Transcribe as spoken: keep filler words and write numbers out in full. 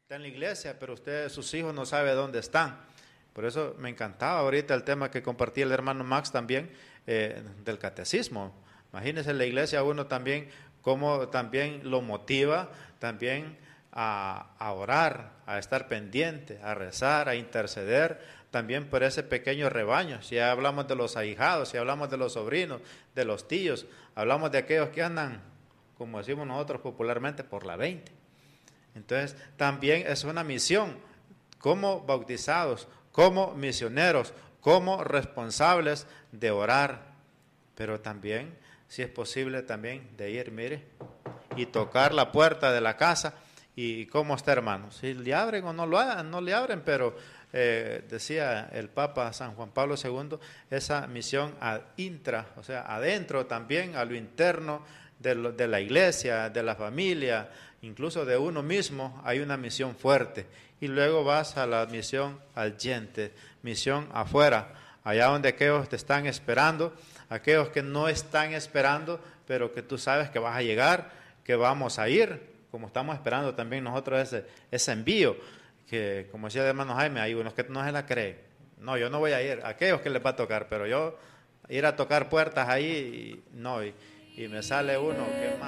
está en la iglesia, pero usted, sus hijos no sabe dónde están. Por eso me encantaba ahorita el tema que compartía el hermano Max también, eh, del catecismo. Imagínense en la iglesia uno también, cómo también lo motiva también a, a orar, a estar pendiente, a rezar, a interceder también por ese pequeño rebaño. Si hablamos de los ahijados, si hablamos de los sobrinos, de los tíos, hablamos de aquellos que andan, como decimos nosotros popularmente, por la veinte. Entonces también es una misión, como bautizados, como misioneros, como responsables de orar, pero también, si es posible, también de ir, mire, y tocar la puerta de la casa. ¿Y cómo está, hermano? Si le abren o no lo hagan, no le abren, pero eh, decía el Papa San Juan Pablo segundo, esa misión ad intra, o sea, adentro también, a lo interno de, lo, de la iglesia, de la familia, incluso de uno mismo, hay una misión fuerte. Y luego vas a la misión al gente, misión afuera, allá donde aquellos te están esperando, aquellos que no están esperando, pero que tú sabes que vas a llegar, que vamos a ir, como estamos esperando también nosotros ese, ese envío, que como decía el hermano Jaime, hay unos que no se la creen. No, yo no voy a ir, aquellos que les va a tocar, pero yo ir a tocar puertas ahí, y, no, y, y me sale uno que más.